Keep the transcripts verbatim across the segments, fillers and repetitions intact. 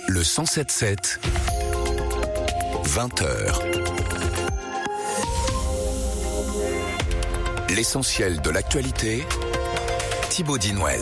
Le cent sept sept, vingt heures. L'essentiel de l'actualité, Thibaut Dinouel.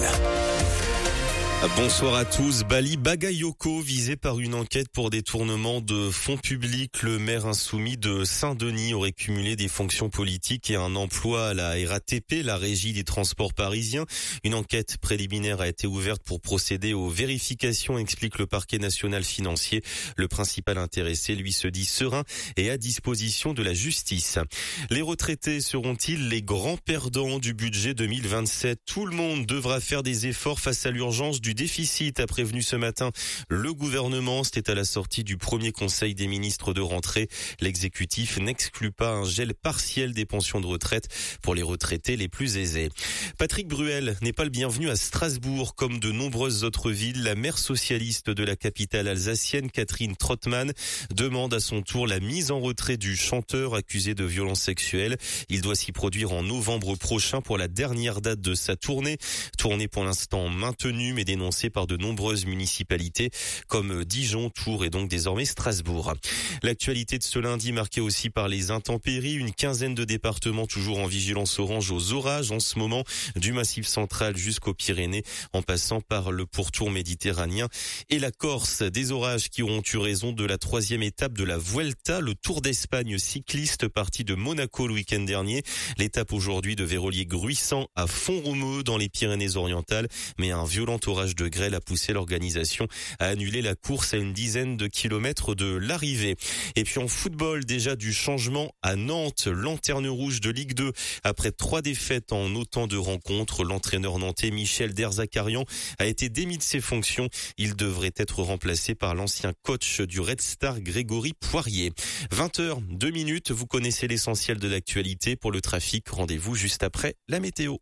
Bonsoir à tous. Bali Bagayoko, visé par une enquête pour détournement de fonds publics. Le maire insoumis de Saint-Denis aurait cumulé des fonctions politiques et un emploi à la R A T P, la Régie des transports parisiens. Une enquête préliminaire a été ouverte pour procéder aux vérifications, explique le parquet national financier. Le principal intéressé, lui, se dit serein et à disposition de la justice. Les retraités seront-ils les grands perdants du budget deux mille vingt-sept? Tout le monde devra faire des efforts face à l'urgence du déficit, a prévenu ce matin le gouvernement. C'était à la sortie du premier conseil des ministres de rentrée. L'exécutif n'exclut pas un gel partiel des pensions de retraite pour les retraités les plus aisés. Patrick Bruel n'est pas le bienvenu à Strasbourg, comme de nombreuses autres villes. La maire socialiste de la capitale alsacienne, Catherine Trottmann, demande à son tour la mise en retrait du chanteur accusé de violences sexuelles. Il doit s'y produire en novembre prochain pour la dernière date de sa tournée. Tournée pour l'instant maintenue, mais dénoncée par de nombreuses municipalités comme Dijon, Tours et donc désormais Strasbourg. L'actualité de ce lundi marquée aussi par les intempéries. Une quinzaine de départements toujours en vigilance orange aux orages en ce moment, du Massif central jusqu'aux Pyrénées, en passant par le pourtour méditerranéen et la Corse. Des orages qui auront eu raison de la troisième étape de la Vuelta, le Tour d'Espagne cycliste parti de Monaco le week-end dernier. L'étape aujourd'hui devait relier Gruissant à Font-Romeu dans les Pyrénées-Orientales, mais un violent orage de grêle a poussé l'organisation à annuler la course à une dizaine de kilomètres de l'arrivée. Et puis en football, déjà du changement à Nantes, lanterne rouge de Ligue deux. Après trois défaites en autant de rencontres, l'entraîneur nantais Michel Derzakarian a été démis de ses fonctions. Il devrait être remplacé par l'ancien coach du Red Star Grégory Poirier. vingt heures, deux minutes, vous connaissez l'essentiel de l'actualité. Pour le trafic, rendez-vous juste après la météo.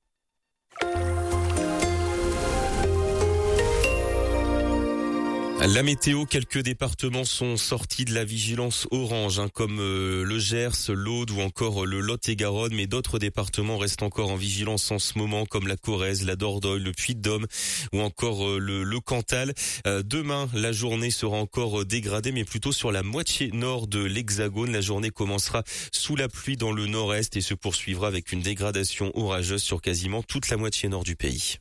La météo, quelques départements sont sortis de la vigilance orange, hein, comme euh, le Gers, l'Aude ou encore le Lot-et-Garonne, mais d'autres départements restent encore en vigilance en ce moment, comme la Corrèze, la Dordogne, le Puy-de-Dôme ou encore euh, le, le Cantal. Euh, demain, la journée sera encore dégradée, mais plutôt sur la moitié nord de l'Hexagone. La journée commencera sous la pluie dans le nord-est et se poursuivra avec une dégradation orageuse sur quasiment toute la moitié nord du pays.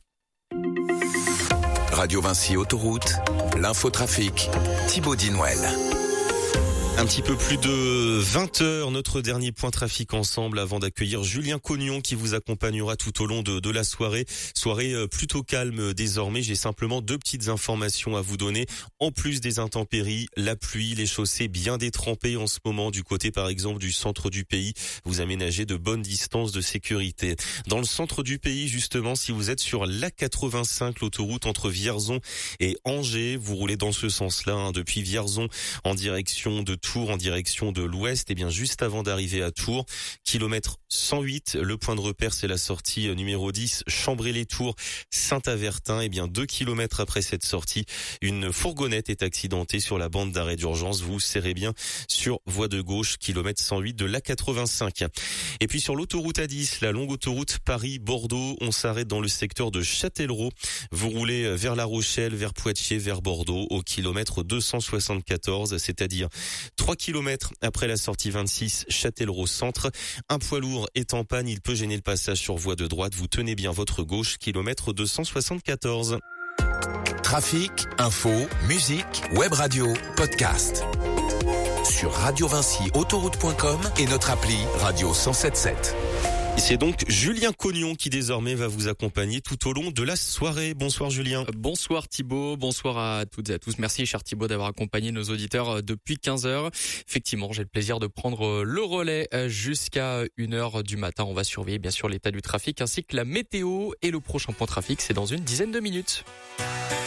Radio Vinci Autoroute, l'infotrafic, Thibaut Dinouel. Un petit peu plus de vingt heures, notre dernier point trafic ensemble avant d'accueillir Julien Cognon qui vous accompagnera tout au long de, de la soirée. Soirée plutôt calme désormais. J'ai simplement deux petites informations à vous donner. En plus des intempéries, la pluie, les chaussées bien détrempées en ce moment du côté par exemple du centre du pays. Vous aménagez de bonnes distances de sécurité. Dans le centre du pays justement, si vous êtes sur l'A quatre-vingt-cinq, l'autoroute entre Vierzon et Angers, vous roulez dans ce sens-là, hein, depuis Vierzon en direction de Tours en direction de l'ouest, et bien juste avant d'arriver à Tours, kilomètre cent huit, le point de repère c'est la sortie numéro dix, Chambray-les-Tours, Saint-Avertin, et bien deux kilomètres après cette sortie, une fourgonnette est accidentée sur la bande d'arrêt d'urgence, vous serrez bien sur voie de gauche, kilomètre cent huit de l'A quatre-vingt-cinq. Et puis sur l'autoroute A dix, la longue autoroute Paris-Bordeaux, on s'arrête dans le secteur de Châtellerault, vous roulez vers La Rochelle, vers Poitiers, vers Bordeaux, au kilomètre deux cent soixante-quatorze, c'est-à-dire trois kilomètres après la sortie vingt-six, Châtellerault Centre. Un poids lourd est en panne, il peut gêner le passage sur voie de droite. Vous tenez bien votre gauche, kilomètre deux cent soixante-quatorze. Trafic, info, musique, web radio, podcast. Sur radio vinci autoroute point com et notre appli Radio cent sept sept. C'est donc Julien Cognon qui désormais va vous accompagner tout au long de la soirée. Bonsoir Julien. Bonsoir Thibaut, bonsoir à toutes et à tous. Merci cher Thibaut d'avoir accompagné nos auditeurs depuis quinze heures. Effectivement, j'ai le plaisir de prendre le relais jusqu'à une heure du matin. On va surveiller bien sûr l'état du trafic ainsi que la météo, et le prochain point trafic c'est dans une dizaine de minutes.